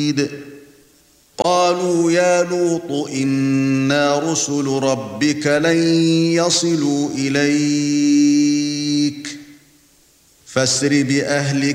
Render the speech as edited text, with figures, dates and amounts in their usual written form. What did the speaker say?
قالوا يا لوط إنا رسل ربك لن يصلوا إليك فاسر بأهلك